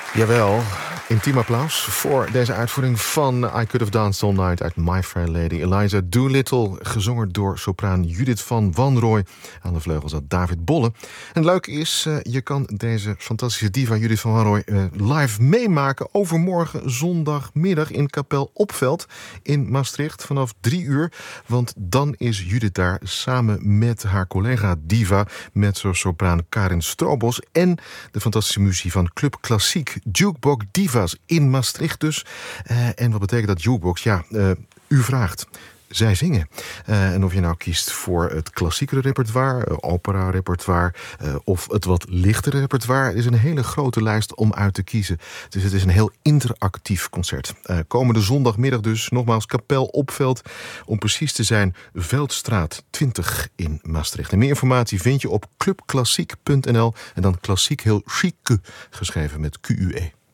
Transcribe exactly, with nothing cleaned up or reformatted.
Jawel, intiem applaus voor deze uitvoering van I Could Have Danced All Night uit My Fair Lady. Eliza Doolittle, gezongen door sopraan Judith van Wanrooy. Aan de vleugel zat David Bolle. En het leuke is, uh, je kan deze fantastische diva Judith van Wanrooy uh, live meemaken overmorgen zondagmiddag in Kapel Opveld in Maastricht vanaf drie uur. Want dan is Judith daar samen met haar collega diva, mezzo-sopraan Karin Strobos en de fantastische muziek van Club Klassiek. Jukebox Divas in Maastricht dus. Uh, en wat betekent dat jukebox? Ja, uh, u vraagt. Zij zingen. Uh, en of je nou kiest voor het klassiekere repertoire, uh, opera-repertoire uh, of het wat lichtere repertoire, is een hele grote lijst om uit te kiezen. Dus het is een heel interactief concert. Uh, komende zondagmiddag dus, nogmaals Kapel Opveld, om precies te zijn Veldstraat twintig in Maastricht. En meer informatie vind je op clubklassiek punt n l en dan klassiek heel chic geschreven met Q U E.